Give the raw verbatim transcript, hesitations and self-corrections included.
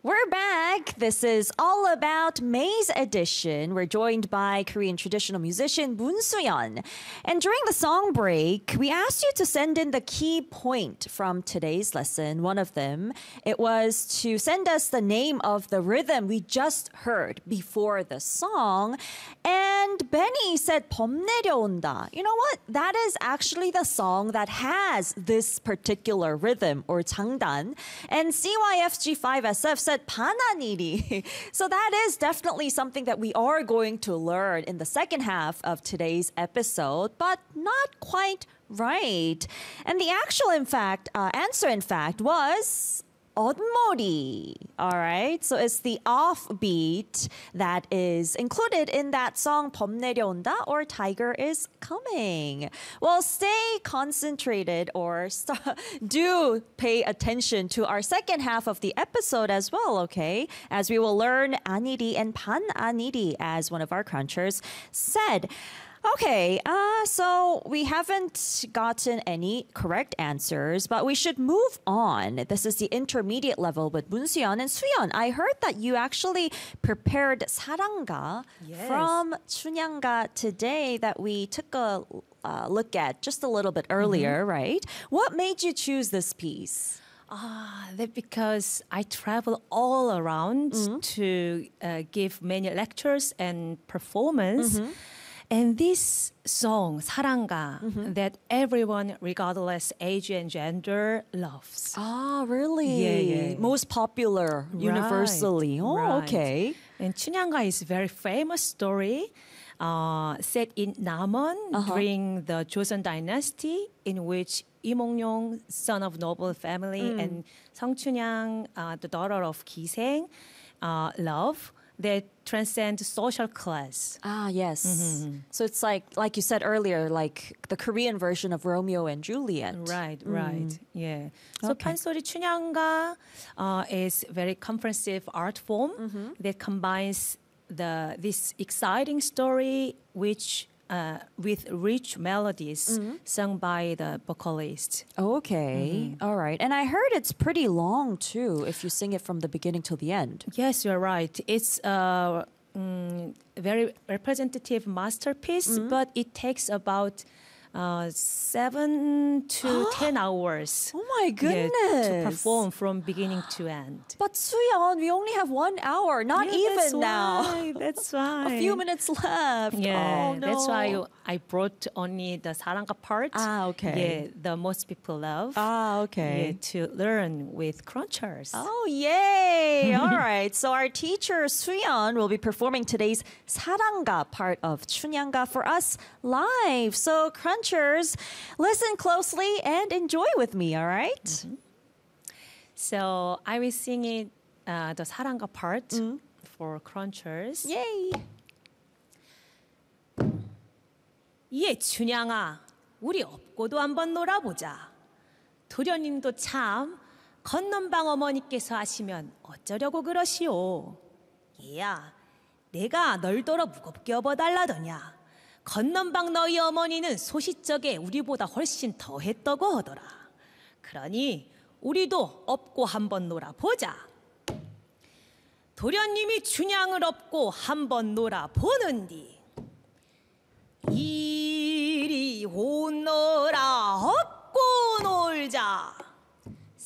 We're back. This is All About May's edition. We're joined by Korean traditional musician Moon Soo-yeon. And during the song break, we asked you to send in the key point from today's lesson. One of them, it was to send us the name of the rhythm we just heard before the song. And Benny said 범 내려온다. You know what? That is actually the song that has this particular rhythm or 장단. And C Y F G five S F said 반환일이. So that is definitely something that we are going to learn in the second half of today's episode, but not quite right. And the actual, in fact, uh, answer, in fact, was 엇머리. All right. So it's the offbeat that is included in that song 범 내려온다 or Tiger is Coming. Well, stay concentrated or st- do pay attention to our second half of the episode as well, okay? As we will learn 아니리 and 반아니리, as one of our crunchers said. Okay, uh, so we haven't gotten any correct answers, but we should move on. This is the intermediate level with Moon Soo-yeon and Soo-yeon. I heard that you actually prepared 사랑가 Yes. from 춘향가 today that we took a uh, look at just a little bit earlier, mm-hmm. right? What made you choose this piece? Ah, that because I travel all around Mm-hmm. to uh, give many lectures and performance. Mm-hmm. And this song, 사랑가, Mm-hmm. that everyone, regardless age and gender, loves. Ah, really? Yeah, yeah. Most popular universally. Right, Oh, right. okay. And 춘향가 is a very famous story uh, set in Namon Uh-huh. during the Joseon dynasty, in which Lee Mong-yong, son of noble family, Mm. and Song Chun-yang, uh, the daughter of Ki-seng, uh, love that transcend social class. Ah, yes. Mm-hmm. So it's like, like you said earlier, like the Korean version of Romeo and Juliet. Right, right, yeah. So Okay. 판소리 춘향가 uh, is very comprehensive art form Mm-hmm. that combines the this exciting story which uh, with rich melodies Mm-hmm. sung by the vocalist. Okay. All right. And I heard it's pretty long too if you sing it from the beginning till the end. Yes, you're right. It's a mm, very representative masterpiece, but it takes about uh, seven to ten hours. Oh my yeah, goodness. to perform from beginning to end. But Soo-yeon, we only have one hour, not Yeah, even that's now. why, That's why. A few minutes left. Yeah, Oh, no. that's why I brought only the 사랑가 part. Ah, okay. Yeah, the most people love. Ah, okay. Yeah, to learn with crunchers. Oh, yay! All right. So our teacher Soo-yeon will be performing today's 사랑가 part of 춘향가 for us live. So crunchers, listen closely and enjoy with me, all right? So I will sing it, uh, the 사랑가 part for crunchers. Yay! 예, 춘향아, 우리 업고도 한번 놀아보자. 도련님도 참 건넌방 어머니께서 하시면 어쩌려고 그러시오. 얘야, 내가 널더러 무겁게 업어달라더냐. 건넌방 너희 어머니는 소시적에 우리보다 훨씬 더 했다고 하더라. 그러니 우리도 업고 한번 놀아보자. 도련님이 춘향을 업고 한번 놀아보는디. 이리 오너라 업고 놀자.